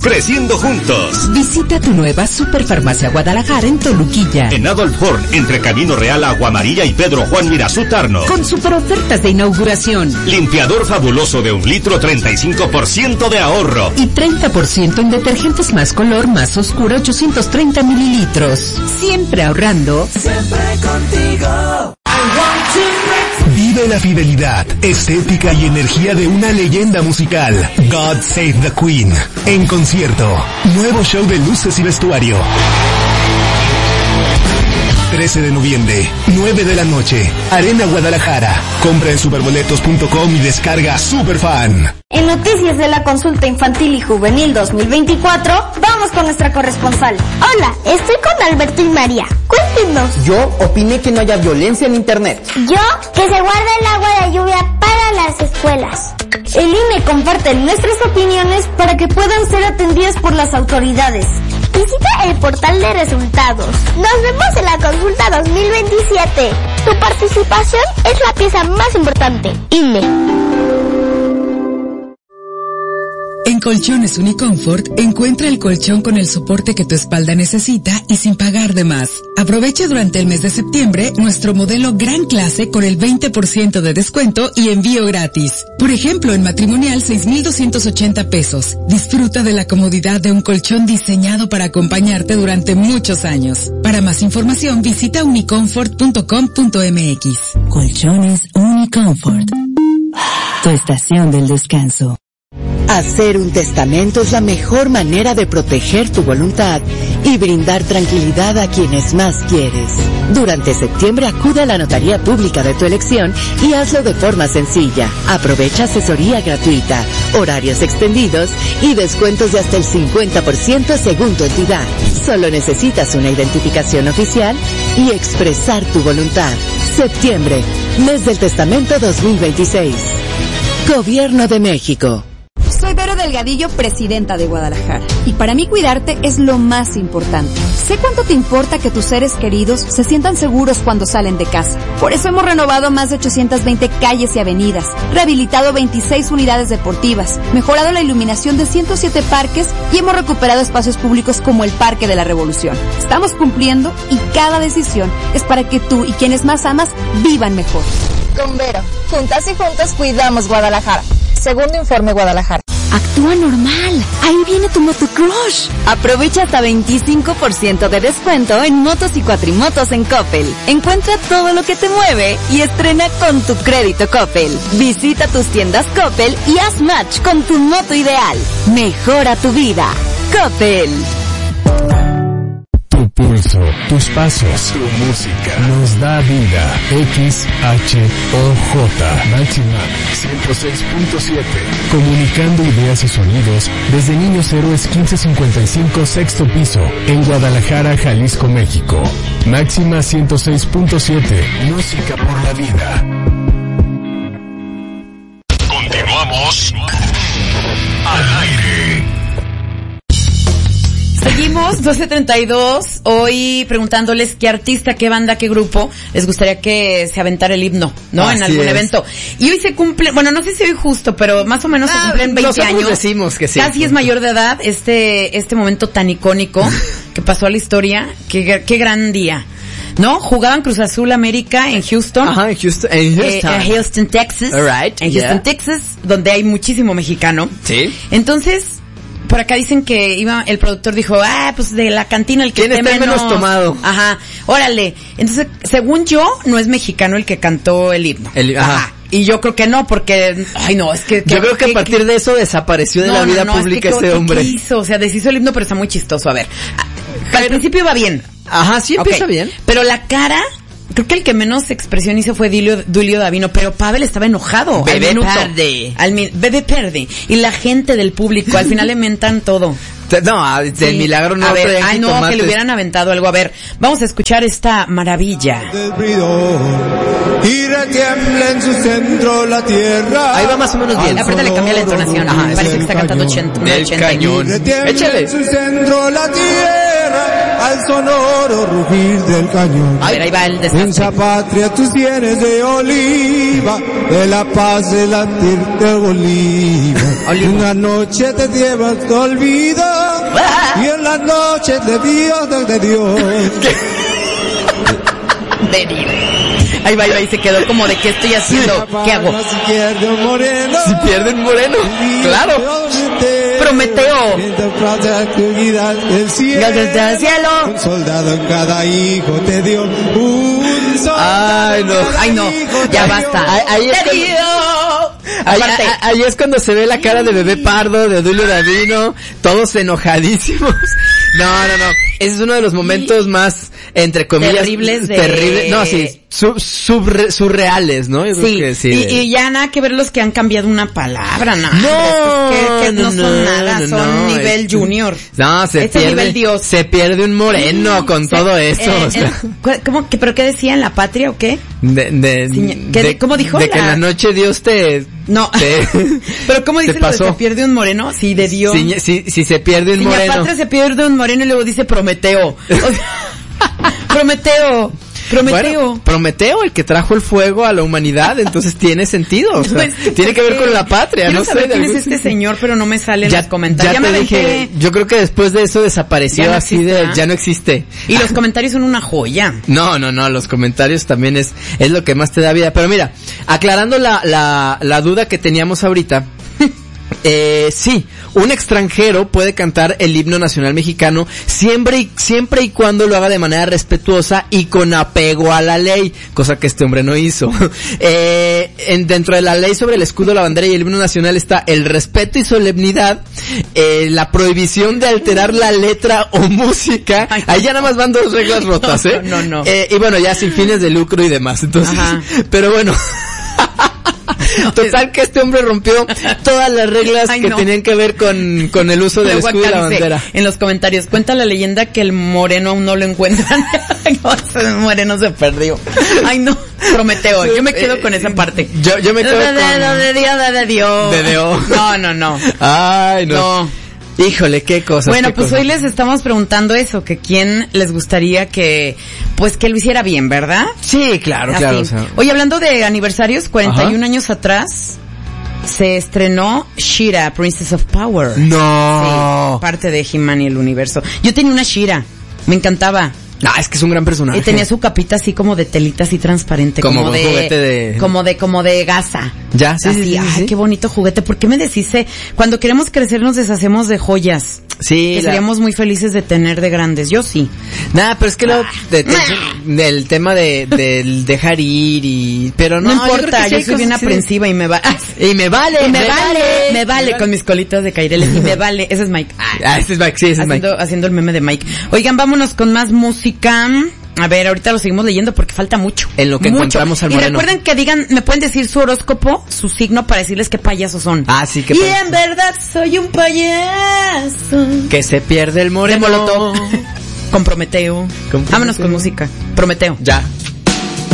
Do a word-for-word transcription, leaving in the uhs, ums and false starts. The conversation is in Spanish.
creciendo juntos. Visita tu nueva Superfarmacia Guadalajara en Toluquilla. En Adolf Horn, entre Camino Real, Agua Amarilla y Pedro Juan Mirazú Tarno. Con super ofertas de inauguración. Limpiador fabuloso de un litro, treinta y cinco por ciento de ahorro. Y treinta por ciento en detergentes más color, más oscuro, ochocientos treinta mililitros. Siempre ahorrando. Siempre contigo. Vive la fidelidad, estética y energía de una leyenda musical. God Save the Queen. En concierto. Nuevo show de luces y vestuario. trece de noviembre, nueve de la noche. Arena Guadalajara. Compra en superboletos punto com y descarga Superfan. En Noticias de la Consulta Infantil y Juvenil dos mil veinticuatro, vamos con nuestra corresponsal. Hola, estoy con Alberto y María. Cuéntenos. Yo opiné que no haya violencia en internet. Yo, que se guarde el agua de lluvia para las escuelas. El I N E comparte nuestras opiniones para que puedan ser atendidas por las autoridades. Visita el portal de resultados. Nos vemos en la consulta dos mil veintisiete. Tu participación es la pieza más importante. I N E. En Colchones Uniconfort, encuentra el colchón con el soporte que tu espalda necesita y sin pagar de más. Aprovecha durante el mes de septiembre nuestro modelo Gran Clase con el veinte por ciento de descuento y envío gratis. Por ejemplo, en matrimonial seis mil doscientos ochenta pesos. Disfruta de la comodidad de un colchón diseñado para acompañarte durante muchos años. Para más información, visita uniconfort punto com punto m x. Colchones Uniconfort. Tu estación del descanso. Hacer un testamento es la mejor manera de proteger tu voluntad y brindar tranquilidad a quienes más quieres. Durante septiembre acude a la notaría pública de tu elección y hazlo de forma sencilla. Aprovecha asesoría gratuita, horarios extendidos y descuentos de hasta el cincuenta por ciento según tu entidad. Solo necesitas una identificación oficial y expresar tu voluntad. Septiembre, mes del testamento dos mil veintiséis. Gobierno de México. Soy Vero Delgadillo, presidenta de Guadalajara. Y para mí cuidarte es lo más importante. Sé cuánto te importa que tus seres queridos se sientan seguros cuando salen de casa. Por eso hemos renovado más de ochocientas veinte calles y avenidas, rehabilitado veintiséis unidades deportivas, mejorado la iluminación de ciento siete parques y hemos recuperado espacios públicos como el Parque de la Revolución. Estamos cumpliendo y cada decisión es para que tú y quienes más amas vivan mejor. Con Vero, juntas y juntos cuidamos Guadalajara. Segundo informe Guadalajara. Actúa normal. Ahí viene tu motocrush. Aprovecha hasta veinticinco por ciento de descuento en motos y cuatrimotos en Coppel. Encuentra todo lo que te mueve y estrena con tu crédito Coppel. Visita tus tiendas Coppel y haz match con tu moto ideal. Mejora tu vida. Coppel. Tu pulso, tus pasos, tu música nos da vida. X H O J Máxima ciento seis punto siete. Comunicando ideas y sonidos desde Niños Héroes quince cincuenta y cinco, sexto piso, en Guadalajara, Jalisco, México. Máxima ciento seis punto siete. Música por la vida. Continuamos al aire. Seguimos, doce treinta y dos, hoy preguntándoles qué artista, qué banda, qué grupo les gustaría que se aventara el himno, ¿no? Así en algún es. evento. Y hoy se cumple, bueno, no sé si hoy justo, pero más o menos ah, se cumplen veinte nosotros años. Decimos que sí. Casi es mayor de edad, este, este momento tan icónico que pasó a la historia, qué, qué gran día. ¿No? Jugaban Cruz Azul América en Houston. Ajá, en Houston. En Houston, eh, en Houston Texas. All right, en Houston, yeah. Texas, donde hay muchísimo mexicano. Sí. Entonces, por acá dicen que iba, el productor dijo, ah, pues de la cantina el que ¿Quién esté menos, menos tomado? Ajá, órale. Entonces, según yo, no es mexicano el que cantó el himno. El, ajá. ajá. Y yo creo que no, porque, ay no, es que... que yo creo que, que a partir que, de eso desapareció de no, la vida no, no, pública es que, ese hombre. ¿Qué hizo? O sea, deshizo el himno, pero está muy chistoso. A ver, al Pero, principio va bien. Ajá, sí empieza okay. bien. Pero la cara... Creo que el que menos expresión hizo fue Duilio, Duilio Davino, pero Pavel estaba enojado. Bebé perde. Al, bebé perde. Y la gente del público, al final le mentan todo. No, del sí. milagro no. A ver, ay no, tomates. Que le hubieran aventado algo. A ver, vamos a escuchar esta maravilla. Y retiembla en su centro la tierra. Ahí va más o menos bien. Aparte le cambia la entonación. Ajá, parece que está cantando ochenta. El cañón. Échale. En su centro la tierra. al sonoro rugir del cañón. A ver, ahí va el desastre. En esa patria tus tienes de oliva, de la paz el latir de Bolívar. Una noche te llevas te olvida, y en la noche de Dios, de Dios. De Dios. Ahí va, ahí va, y se quedó como de ¿qué estoy haciendo? ¿Qué hago? Si pierde un moreno. Si pierde un moreno. Claro. Prometeo. El cielo. Desde el cielo. Un soldado en cada hijo te dio. Un soldado. Ay, no. Ay, no. Ya basta. Ahí, ahí es cuando, ahí, ahí, ahí es cuando se ve la cara de Bebé Pardo, de Dulio Davino, todos enojadísimos. No, no, no. Ese es uno de los momentos más, entre comillas, terribles de... terribles. No, sí, sub, sub, surreales, ¿no? Yo sí, creo que sí y, de... y ya nada que ver los que han cambiado una palabra, nada. No, que, que no, no son no, nada, no, son no, nivel es, junior. No, se este pierde, nivel Dios. Se pierde un moreno con se, todo eso. Eh, o sea. eh, ¿Cómo que, pero qué decía en la patria o qué? De, de, Señor, ¿qué, de ¿Cómo dijo? De la... que en la noche Dios te... No, te, pero ¿cómo dice lo de se pierde un moreno? Sí, de Dios. Si, si, si se pierde un si moreno. Si la patria se pierde un moreno y luego dice Prometeo. O sea, Prometeo. Prometeo. Bueno, Prometeo, el que trajo el fuego a la humanidad, entonces tiene sentido, o sea, no, es que tiene que ver con la patria, Quiero no saber sé. quién es este señor, pero no me sale en ya, los comentarios. Ya, ya te me dije, dejé... yo creo que después de eso desapareció no así existe, de, ¿eh? Ya no existe. Y los comentarios son una joya. No, no, no, los comentarios también es, es lo que más te da vida. Pero mira, aclarando la, la, la duda que teníamos ahorita, Eh, sí, un extranjero puede cantar el himno nacional mexicano siempre y, siempre y cuando lo haga de manera respetuosa y con apego a la ley, cosa que este hombre no hizo. eh, en, dentro de la ley sobre el escudo, la bandera y el himno nacional está el respeto y solemnidad, eh, la prohibición de alterar la letra o música. Ay, ahí ya nada más van dos reglas rotas, ¿eh? No, no, no. Eh, y bueno, ya sin fines de lucro y demás. Entonces, ajá. Pero bueno. Total que este hombre rompió todas las reglas Ay, que no. tenían que ver con, con el uso del escudo y la bandera. En los comentarios, cuenta la leyenda que el moreno aún no lo encuentran. No, ese moreno se perdió. Ay no, Prometeo, yo me quedo con esa parte. Yo, yo me quedo de, con... De, de Dios, de, de Dios. De Dios. No, no, no. Ay, no. No. Híjole, qué cosas. Bueno, qué pues cosas. hoy les estamos preguntando eso, que quién les gustaría que, pues que lo hiciera bien, ¿verdad? Sí, claro, Así. claro. O sea. Oye, hablando de aniversarios, cuarenta y un Ajá. años atrás se estrenó She-Ra, Princess of Power. No. Sí, parte de He-Man y el universo. Yo tenía una She-Ra, me encantaba. Ah, es que es un gran personaje. Y tenía su capita así como de telita así transparente. Como, como un de, juguete de... Como de, como de gasa. Ya, sí, así, sí, sí, ay, sí. qué bonito juguete. ¿Por qué me deshice? Cuando queremos crecer nos deshacemos de joyas. Sí. Que la... seríamos muy felices de tener de grandes. Yo sí. Nada, pero es que lo, de, de, del tema de, del dejar ir y, pero no. No importa, yo, yo sí soy bien aprensiva y me va, y me vale, y me, me vale, vale, me vale, vale con mis colitas de caireles y me vale. Ese es Mike. Ah, ese es Mike, sí, ese es haciendo, Mike. Haciendo el meme de Mike. Oigan, vámonos con más música. A ver, ahorita lo seguimos leyendo porque falta mucho. En lo que mucho. encontramos al y moreno. Y recuerden que digan, me pueden decir su horóscopo, su signo para decirles qué payasos son. Ah, sí, que Y en verdad soy un payaso. Que se pierde el moreno. De Molotov. Con Prometeo. Vámonos con música. Prometeo. Ya.